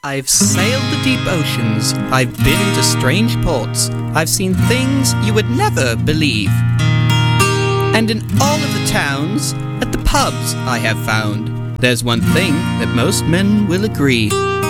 I've sailed the deep oceans, I've been to strange ports, I've seen things you would never believe. And in all of the towns, at the pubs I have found, there's one thing that most men will agree.